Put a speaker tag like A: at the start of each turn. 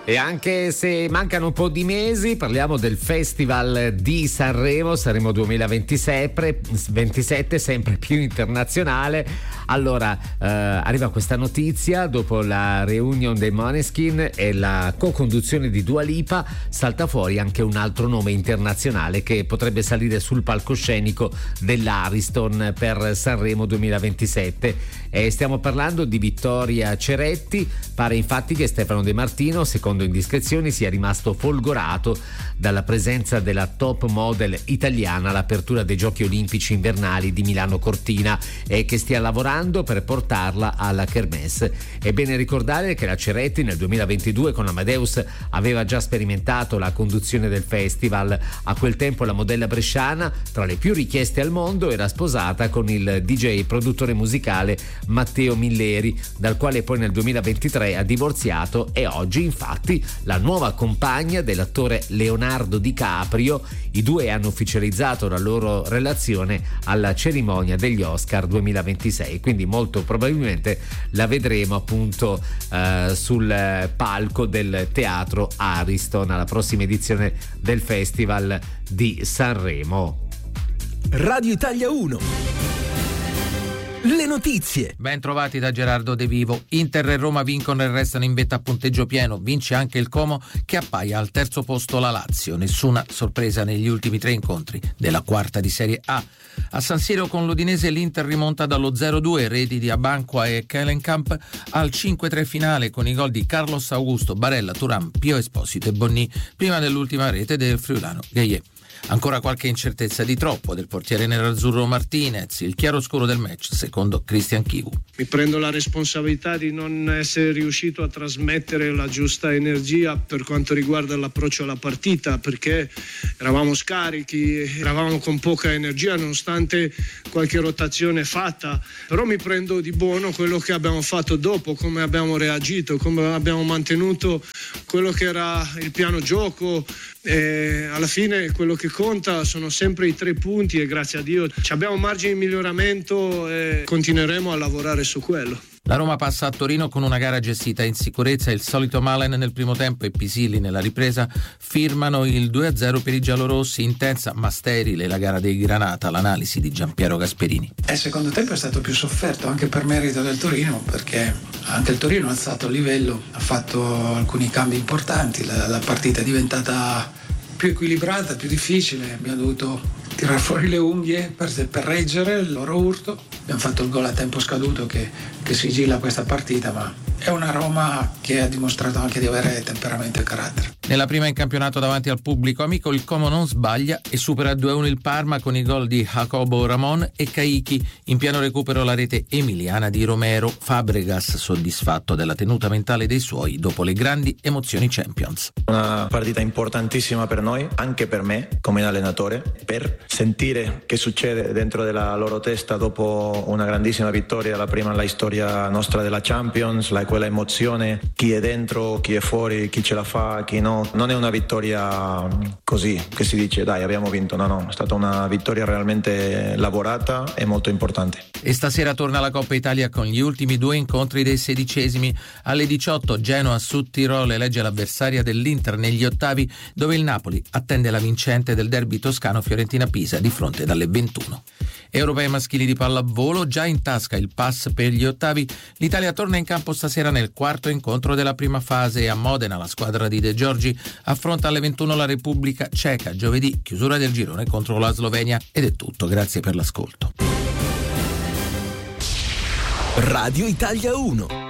A: E anche se mancano un po' di mesi, parliamo del Festival di Sanremo 2027, sempre più internazionale. Allora, arriva questa notizia: dopo la reunion dei Måneskin e la co-conduzione di Dua Lipa, salta fuori anche un altro nome internazionale che potrebbe salire sul palcoscenico dell'Ariston per Sanremo 2027. E stiamo parlando di Vittoria Ceretti. Pare infatti che Stefano De Martino, secondo indiscrezioni, sia rimasto folgorato dalla presenza della top model italiana all'apertura dei Giochi Olimpici Invernali di Milano Cortina e che stia lavorando per portarla alla Kermesse. È bene ricordare che la Ceretti nel 2022 con Amadeus aveva già sperimentato la conduzione del festival. A quel tempo la modella bresciana, tra le più richieste al mondo, era sposata con il DJ e produttore musicale Matteo Milleri, dal quale poi nel 2023 ha divorziato, e oggi infatti la nuova compagna dell'attore Leonardo DiCaprio. I due hanno ufficializzato la loro relazione alla cerimonia degli Oscar 2026, quindi molto probabilmente la vedremo appunto sul palco del teatro Ariston alla prossima edizione del Festival di Sanremo.
B: Radio Italia 1. Le notizie.
C: Ben trovati da Gerardo De Vivo. Inter e Roma vincono e restano in vetta a punteggio pieno. Vince anche il Como, che appaia al terzo posto la Lazio. Nessuna sorpresa negli ultimi 3 incontri della quarta di Serie A. A San Siro con l'Udinese l'Inter rimonta dallo 0-2, reti di Abanqua e Kellenkamp, al 5-3 finale con i gol di Carlos Augusto, Barella, Thuram, Pio Esposito e Bonni, prima dell'ultima rete del friulano Gueye. Ancora qualche incertezza di troppo del portiere nerazzurro Martinez, il chiaroscuro del match secondo Christian Chivu.
D: Mi prendo la responsabilità di non essere riuscito a trasmettere la giusta energia per quanto riguarda l'approccio alla partita, perché eravamo scarichi, eravamo con poca energia nonostante qualche rotazione fatta, però mi prendo di buono quello che abbiamo fatto dopo, come abbiamo reagito, come abbiamo mantenuto quello che era il piano gioco. E alla fine quello che conta sono sempre i 3 punti e grazie a Dio abbiamo margine di miglioramento e continueremo a lavorare su quello.
C: La Roma passa a Torino con una gara gestita in sicurezza. Il solito Malen nel primo tempo e Pisilli nella ripresa firmano il 2-0 per i giallorossi. Intensa ma sterile la gara dei Granata, l'analisi di Giampiero Gasperini.
E: Il secondo tempo è stato più sofferto anche per merito del Torino, perché anche il Torino ha alzato il livello, ha fatto alcuni cambi importanti, la partita è diventata più equilibrata, più difficile, abbiamo dovuto tirare fuori le unghie per reggere il loro urto. Abbiamo fatto il gol a tempo scaduto che sigilla questa partita, ma è una Roma che ha dimostrato anche di avere temperamento e carattere.
C: Nella prima in campionato davanti al pubblico amico il Como non sbaglia e supera 2-1 il Parma con i gol di Jacobo Ramon e Caicchi. In pieno recupero la rete emiliana di Romero. Fabregas soddisfatto della tenuta mentale dei suoi dopo le grandi emozioni Champions.
F: Una partita importantissima per noi, anche per me come allenatore, per sentire che succede dentro della loro testa dopo una grandissima vittoria, la prima nella storia nostra della Champions, quella emozione, chi è dentro, chi è fuori, chi ce la fa, chi no. Non è una vittoria così che si dice dai abbiamo vinto, no, è stata una vittoria realmente lavorata e molto importante.
C: E stasera torna la Coppa Italia con gli ultimi 2 incontri dei 16esimi. Alle 18 Genoa Sud Tirol elegge l'avversaria dell'Inter negli ottavi, dove il Napoli attende la vincente del derby toscano Fiorentina-Pisa di fronte dalle 21. Europei maschili di pallavolo, già in tasca il pass per gli ottavi. L'Italia torna in campo stasera nel quarto incontro della prima fase a Modena. La squadra di De Giorgi affronta alle 21 la Repubblica Ceca. Giovedì chiusura del girone contro la Slovenia. Ed è tutto, grazie per l'ascolto.
B: Radio Italia 1.